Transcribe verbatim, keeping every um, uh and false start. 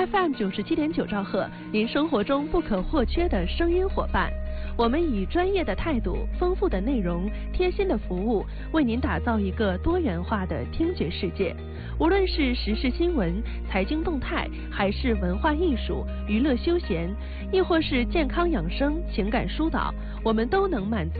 F M 九十七点九兆赫，您生活中不可或缺的声音伙伴。我们以专业的态度、丰富的内容、贴心的服务，为您打造一个多元化的听觉世界。无论是时事新闻、财经动态，还是文化艺术、娱乐休闲，亦或是健康养生、情感疏导，我们都能满足